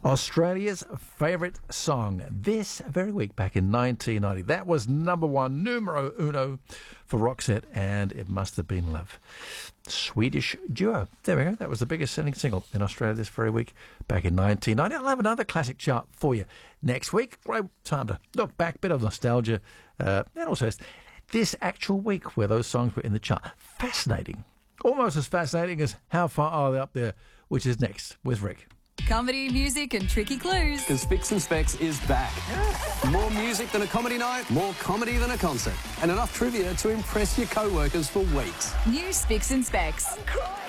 Australia's favourite song this very week back in 1990. That was number one, numero uno for Roxette, and It Must Have Been Love. Swedish duo. There we go. That was the biggest selling single in Australia this very week back in 1990. I'll have another classic chart for you next week. Great time to look back, bit of nostalgia, and also this actual week where those songs were in the chart. Fascinating. Almost as fascinating as How Far Are They Up There, which is next with Rick. Comedy, music and tricky clues. Because Spicks and Specs is back. More music than a comedy night, more comedy than a concert, and enough trivia to impress your co-workers for weeks. New Spicks and Specs.